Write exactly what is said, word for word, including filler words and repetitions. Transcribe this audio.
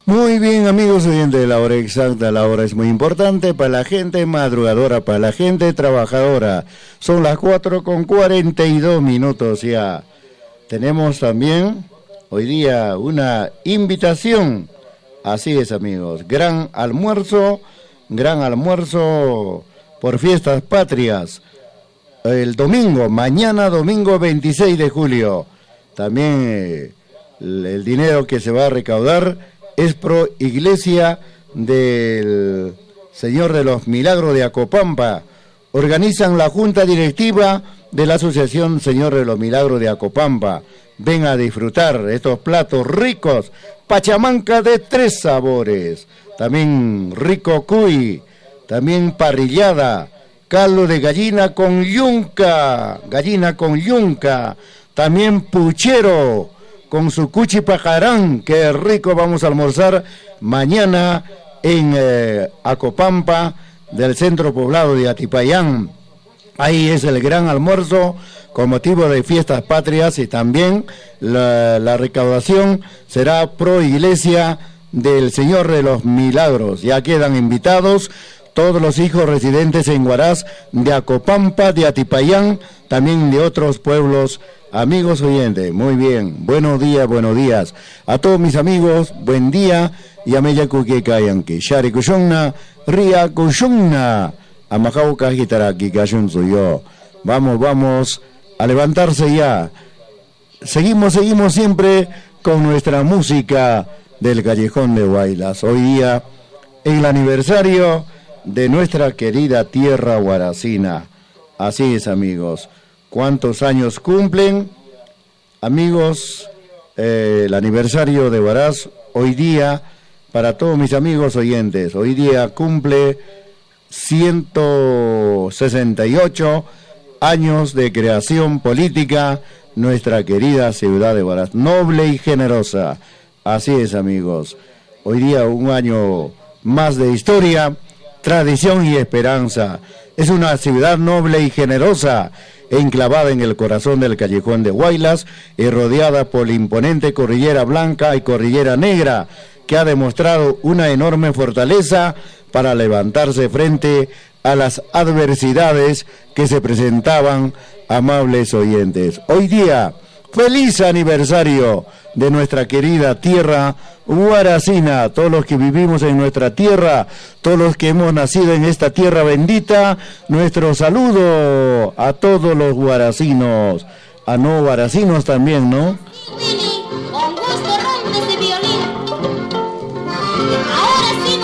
Muy bien, amigos oyentes, la hora exacta, la hora es muy importante para la gente madrugadora, para la gente trabajadora. Son las cuatro con cuarenta y dos minutos ya. Tenemos también hoy día una invitación. Así es, amigos, gran almuerzo, gran almuerzo por Fiestas Patrias. El domingo, mañana domingo veintiséis de julio. También eh, el, el dinero que se va a recaudar es pro Iglesia del Señor de los Milagros de Acopampa. Organizan la Junta Directiva de la Asociación Señor de los Milagros de Acopampa. Ven a disfrutar estos platos ricos, pachamanca de tres sabores, también rico cuy, también parrillada, caldo de gallina con yunca, gallina con yunca, también puchero con su cuchi pajarán, qué rico vamos a almorzar mañana en eh, Acopampa del centro poblado de Atipayán. Ahí es el gran almuerzo con motivo de Fiestas Patrias y también la, la recaudación será pro Iglesia del Señor de los Milagros. Ya quedan invitados todos los hijos residentes en Huaraz de Acopampa, de Atipayán, también de otros pueblos. Amigos oyentes, muy bien, buenos días, buenos días. A todos mis amigos, buen día. Yameyaku que cayan que shari kushonna, ria kushonna. Amajauka hitaraki kashun soy yo. Vamos, vamos a levantarse ya. Seguimos, seguimos siempre con nuestra música del Callejón de Huaylas. Hoy día, el aniversario de nuestra querida tierra huaracina. Así es, amigos. ¿Cuántos años cumplen? Amigos, eh, el aniversario de Huaraz, hoy día, para todos mis amigos oyentes, hoy día cumple ciento sesenta y ocho años de creación política nuestra querida ciudad de Huaraz, noble y generosa. Así es, amigos. Hoy día un año más de historia, tradición y esperanza. Es una ciudad noble y generosa, enclavada en el corazón del Callejón de Huaylas y rodeada por la imponente Cordillera Blanca y Cordillera Negra, que ha demostrado una enorme fortaleza para levantarse frente a las adversidades que se presentaban, amables oyentes. Hoy día, feliz aniversario de nuestra querida tierra huaracina, todos los que vivimos en nuestra tierra, todos los que hemos nacido en esta tierra bendita, nuestro saludo a todos los huaracinos, a no huaracinos también, ¿no? Con gusto rompes de violín. Ahora sí